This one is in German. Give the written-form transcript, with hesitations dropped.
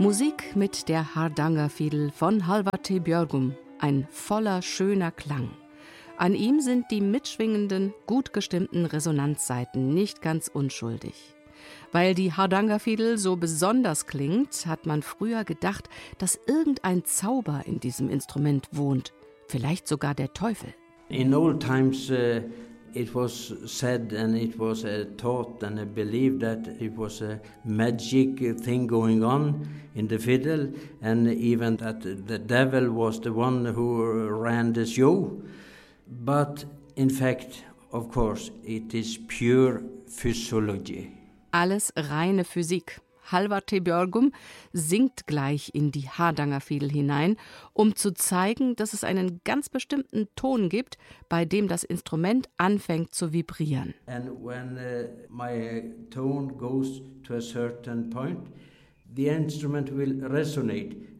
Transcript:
Musik mit der Hardangerfiedel von Halvar T. Björgum, ein voller, schöner Klang. An ihm sind die mitschwingenden, gut gestimmten Resonanzsaiten nicht ganz unschuldig. Weil die Hardangerfiedel so besonders klingt, hat man früher gedacht, dass irgendein Zauber in diesem Instrument wohnt, vielleicht sogar der Teufel. In old times it was said and it was taught and believed that it was a magic thing going on in the fiddle, and even that the devil was the one who ran the show. But in fact, of course, it is pure physiology. Alles reine Physik. Halvar T. Björgum singt gleich in die Hardangerfiedel hinein, um zu zeigen, dass es einen ganz bestimmten Ton gibt, bei dem das Instrument anfängt zu vibrieren. And when my tone goes to a certain point, the instrument will resonate.